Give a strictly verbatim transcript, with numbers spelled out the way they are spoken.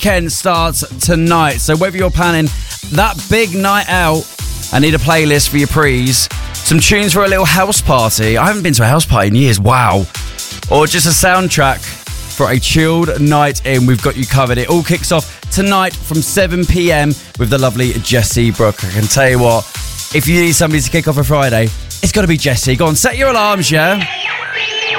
weekend starts tonight. So whether you're planning that big night out and need a playlist for your prees, some tunes for a little house party. I haven't been to a house party in years, wow. Or just a soundtrack for a chilled night in, we've got you covered. It all kicks off tonight from seven p.m. with the lovely Jessie Brooke. I can tell you what, if you need somebody to kick off a Friday, it's got to be Jessie. Go on, set your alarms, yeah?